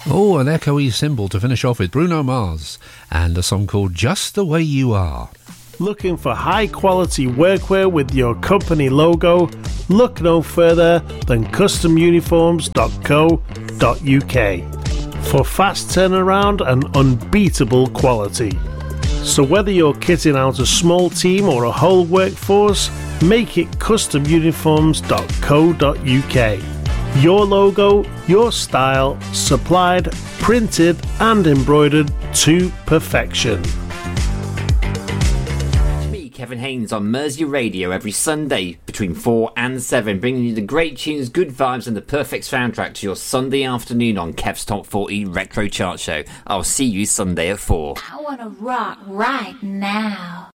Oh, an echoey cymbal to finish off with Bruno Mars and a song called Just the Way You Are. Looking for high-quality workwear with your company logo? Look no further than customuniforms.co.uk for fast turnaround and unbeatable quality. So whether you're kitting out a small team or a whole workforce, make it customuniforms.co.uk. Your logo, your style, supplied, printed and embroidered to perfection. Me, Kevin Haynes, on Mersey Radio every Sunday between 4 and 7, bringing you the great tunes, good vibes and the perfect soundtrack to your Sunday afternoon on Kev's Top 40 Retro Chart Show. I'll see you Sunday at 4. I wanna rock right now.